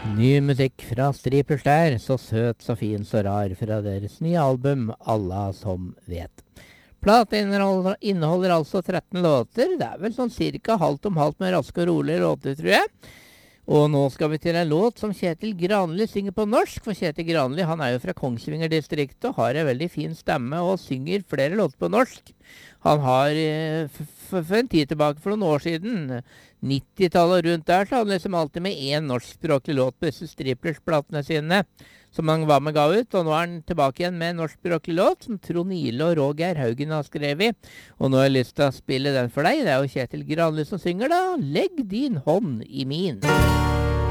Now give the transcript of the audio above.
Ny musikk fra Strippers der, så søt, så fin, så rar, fra deres nye album Alla som vet. Plate inneholder altså 13 låter, det er vel sånn cirka halvt om halvt med raske og rolige låter, tror jeg. Og nå skal vi til en låt som Kjetil Granli synger på norsk, for Kjetil Granli han er jo fra Kongsvinger-distriktet og har en veldig fin stemme og synger flere låter på norsk. Han har for en tid tilbake, for noen år siden, 90-tallet og rundt der, så hadde han liksom alltid med én norskspråklig låt på disse Strippers-platene sine, som han var med ga ut, og nå er han tilbake igjen med en norskspråklig låt, som Trond Ile og Roger Haugen har skrevet, og nå har jeg lyst til å spille den for deg. Det er jo Kjetil Granli som synger da, Legg din hånd i min.